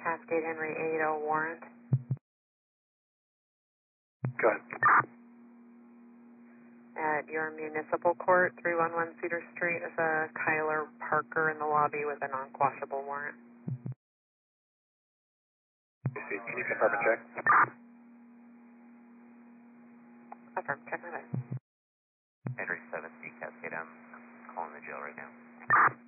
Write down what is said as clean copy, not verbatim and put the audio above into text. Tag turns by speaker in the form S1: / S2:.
S1: Cascade Henry 80 warrant.
S2: Go ahead.
S1: At your municipal court, 311 Cedar Street, is a Kyler Parker in the lobby with a non-quashable warrant.
S2: Can you confirm and check?
S1: Affirm, check my bag.
S3: Henry 7C Cascade, I'm calling the jail right now.